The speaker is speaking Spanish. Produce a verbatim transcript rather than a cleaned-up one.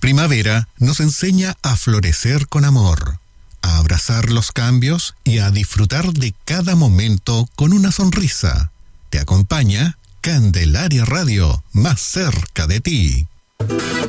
primavera nos enseña a florecer con amor, a abrazar los cambios y a disfrutar de cada momento con una sonrisa. Te acompaña Candelaria Radio, más cerca de ti.